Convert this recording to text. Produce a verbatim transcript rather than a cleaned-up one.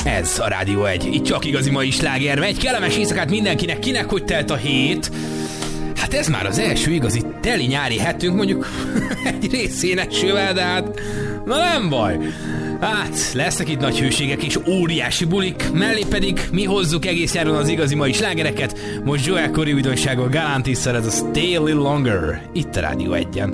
Ez a Rádió egy. Itt csak igazi mai sláger megy. Kellemes éjszakát mindenkinek. Kinek hogy telt a hét? Hát ez már az első igazi teli nyári hetünk, mondjuk egy részén esővel, de hát na nem baj. Hát, lesznek itt nagy hőségek és óriási bulik, mellé pedig mi hozzuk egész nyáron az igazi mai slágereket. Most Joel Corey újdonsággal Galantisszel, ez a Stay a Little Longer, itt a Rádió egyen.